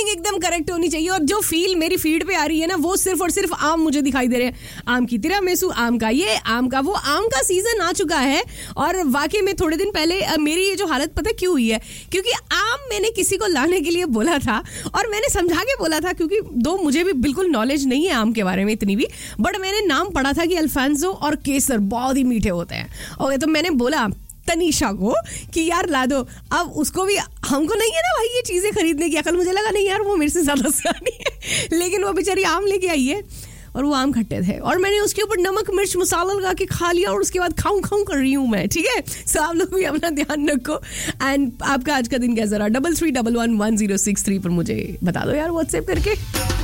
एकदम करेक्ट होनी चाहिए, और जो फील मेरी फीड पे आ रही है ना वो सिर्फ और सिर्फ आम मुझे दिखाई दे रहे हैं। आम की तिरामिसू, आम का ये, आम का वो, आम का सीजन आ चुका है। और वाकई में थोड़े दिन पहले मेरी ये जो हालत पता क्यों हुई है, क्योंकि आम मैंने किसी को लाने के लिए बोला था और मैंने समझा के बोला था, क्योंकि दो मुझे भी बिल्कुल नॉलेज नहीं है आम के बारे में इतनी भी, बट मैंने नाम पढ़ा था कि अल्फांसो और केसर बहुत ही मीठे होते हैं। ओके, तो मैंने बोला तनीषा को कि यार ला दो। अब उसको भी, हमको नहीं है ना भाई ये चीजें खरीदने की अकल, मुझे लगा नहीं यार वो मेरे से ज्यादा सियानी है, लेकिन वो बेचारी आम लेके आई है और वो आम खट्टे थे और मैंने उसके ऊपर नमक मिर्च मसाला लगा के खा लिया और उसके बाद खाऊं कर रही हूँ मैं। ठीक है, सो आप लोग भी अपना ध्यान रखो। एंड आपका आज का दिन कैसा रहा? 33111063 पर मुझे बता दो यार व्हाट्सएप करके।